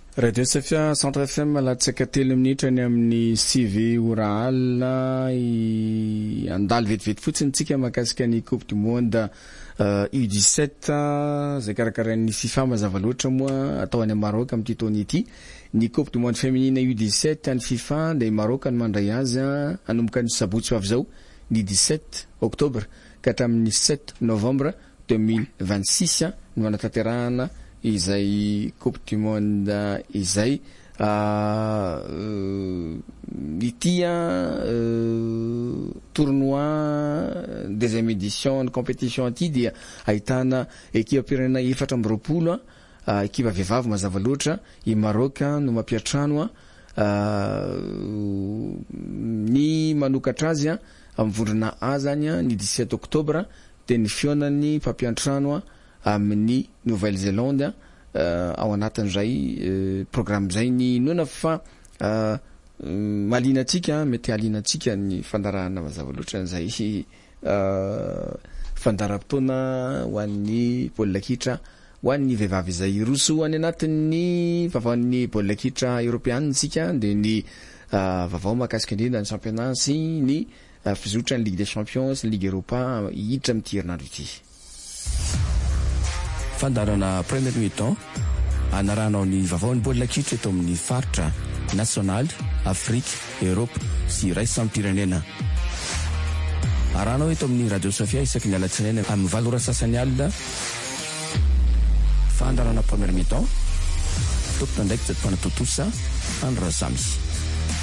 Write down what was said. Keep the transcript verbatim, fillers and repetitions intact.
Radio Safia Centre F M malatsaka telo minitra ny amin'ny sivy ora alina i andal vetivety fotsiny tsika makasika ny Coupe du Monde uh, U dix-sept zay karakaran'ny FIFA mazava loatra moa atao any Maroc amin'ny taona ity ny Coupe du Monde féminine U dix-sept any FIFA de Maroc ny mandray azy anomboka ny sabotsy avy zao ny dix-sept octobre ka hatramin'ny sept novembre deux mille vingt-six ny manatanterahana izay Coupe du Monde izay uh, uh, ity uh, tournoi deuxième édition de compétition ity dia ahitana ekipa pirenena efatra amby roapolo uh, ekipa vehivavy mazava loatra i Maroc no mampiatrano uh, ny manokatra azy amin'ny vondrona A zany ny dix-sept octobre de ny fionany mpampiantrano amin'ny Nouvelle-Zélande uh, ao anatin'izay uh, programme zay ny nona fa uh, malinatsika mety alinatsika ny fandarahana mazava loatra an'izay uh, fandaram-potoana ho an'ny baolina kitra ho an'ny vehivavy izay roso any anatin'ny vavaon'ny baolina kitra européenne sika de ny uh, vavao makasika indrindra ny championnat sy ny uh, fizotra ny Ligue des Champions, Ligue Europa hiditra amin'ny herinandro ity. Fandarana premier mi-temps anaranao ny vavaon'ny baolina kitra eto amin'ny faritra national, Afrique, Europe sy ray sampirenena. Aranao eto amin'ny Radio Sofia isaky ny alatsinainy amin'ny valo ora sasany alina. Fandarana premier mi-temps tompona ndraiky tsy panatotosa Andra Zamy.